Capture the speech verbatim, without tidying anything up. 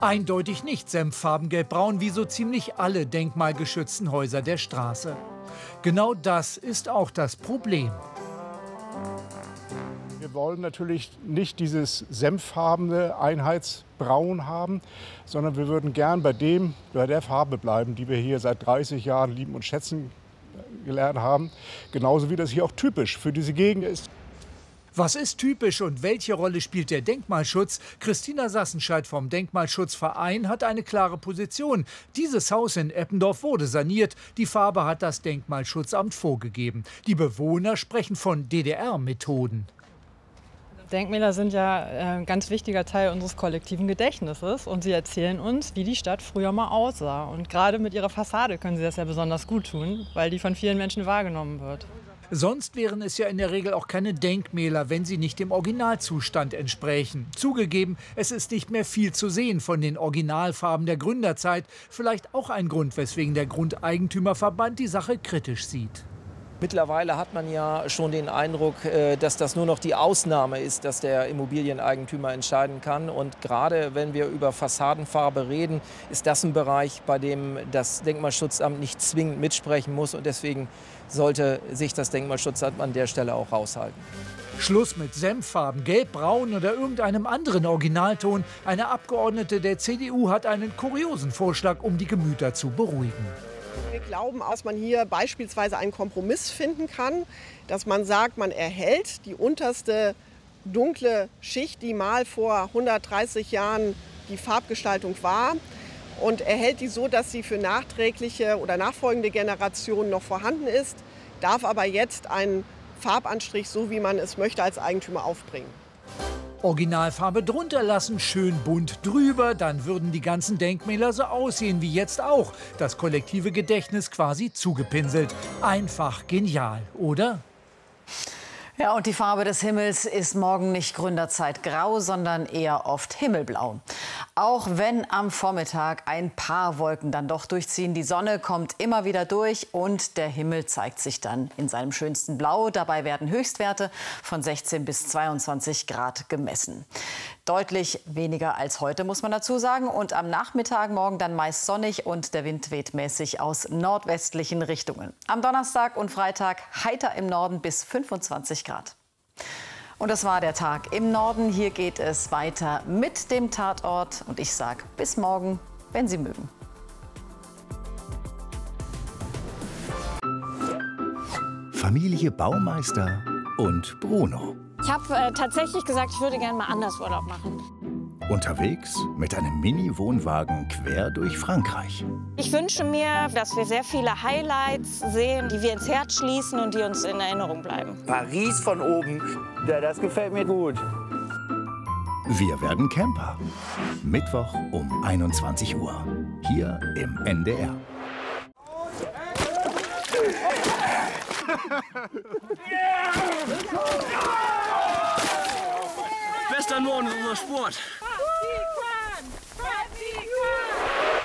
Eindeutig nicht senffarben, gelbbraun wie so ziemlich alle denkmalgeschützten Häuser der Straße. Genau das ist auch das Problem. Wir wollen natürlich nicht dieses senffarbene Einheitsbraun haben, sondern wir würden gern bei dem, bei der Farbe bleiben, die wir hier seit dreißig Jahren lieben und schätzen gelernt haben. Genauso wie das hier auch typisch für diese Gegend ist. Was ist typisch und welche Rolle spielt der Denkmalschutz? Christina Sassenscheid vom Denkmalschutzverein hat eine klare Position. Dieses Haus in Eppendorf wurde saniert. Die Farbe hat das Denkmalschutzamt vorgegeben. Die Bewohner sprechen von D D R-Methoden. Denkmäler sind ja ein ganz wichtiger Teil unseres kollektiven Gedächtnisses und sie erzählen uns, wie die Stadt früher mal aussah. Und gerade mit ihrer Fassade können sie das ja besonders gut tun, weil die von vielen Menschen wahrgenommen wird. Sonst wären es ja in der Regel auch keine Denkmäler, wenn sie nicht dem Originalzustand entsprächen. Zugegeben, es ist nicht mehr viel zu sehen von den Originalfarben der Gründerzeit. Vielleicht auch ein Grund, weswegen der Grundeigentümerverband die Sache kritisch sieht. Mittlerweile hat man ja schon den Eindruck, dass das nur noch die Ausnahme ist, dass der Immobilieneigentümer entscheiden kann. Und gerade wenn wir über Fassadenfarbe reden, ist das ein Bereich, bei dem das Denkmalschutzamt nicht zwingend mitsprechen muss. Und deswegen sollte sich das Denkmalschutzamt an der Stelle auch raushalten. Schluss mit Senffarben, Gelb, Braun oder irgendeinem anderen Originalton. Eine Abgeordnete der C D U hat einen kuriosen Vorschlag, um die Gemüter zu beruhigen. Wir glauben, dass man hier beispielsweise einen Kompromiss finden kann, dass man sagt, man erhält die unterste dunkle Schicht, die mal vor hundertdreißig Jahren die Farbgestaltung war, und erhält die so, dass sie für nachträgliche oder nachfolgende Generationen noch vorhanden ist, darf aber jetzt einen Farbanstrich, so wie man es möchte, als Eigentümer aufbringen. Originalfarbe drunter lassen, schön bunt drüber, dann würden die ganzen Denkmäler so aussehen wie jetzt auch. Das kollektive Gedächtnis quasi zugepinselt. Einfach genial, oder? Ja, und die Farbe des Himmels ist morgen nicht Gründerzeitgrau, sondern eher oft himmelblau. Auch wenn am Vormittag ein paar Wolken dann doch durchziehen, die Sonne kommt immer wieder durch und der Himmel zeigt sich dann in seinem schönsten Blau. Dabei werden Höchstwerte von sechzehn bis zweiundzwanzig Grad gemessen. Deutlich weniger als heute, muss man dazu sagen. Und am Nachmittag morgen dann meist sonnig und der Wind weht mäßig aus nordwestlichen Richtungen. Am Donnerstag und Freitag heiter im Norden bis fünfundzwanzig Grad. Und das war der Tag im Norden. Hier geht es weiter mit dem Tatort. Und ich sage bis morgen, wenn Sie mögen. Familie Baumeister und Bruno. Ich habe äh, tatsächlich gesagt, ich würde gerne mal anders Urlaub machen. Unterwegs mit einem Mini-Wohnwagen quer durch Frankreich. Ich wünsche mir, dass wir sehr viele Highlights sehen, die wir ins Herz schließen und die uns in Erinnerung bleiben. Paris von oben, ja, das gefällt mir gut. Wir werden Camper. Mittwoch um einundzwanzig Uhr. Hier im N D R. Bester Norden ist unser Sport.